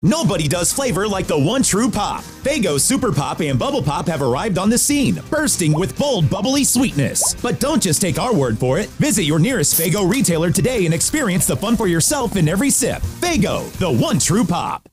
Nobody does flavor like the one true pop. Faygo Super Pop and Bubble Pop have arrived on the scene, bursting with bold, bubbly sweetness. But don't just take our word for it. Visit your nearest Faygo retailer today and experience the fun for yourself in every sip. Faygo, the one true pop.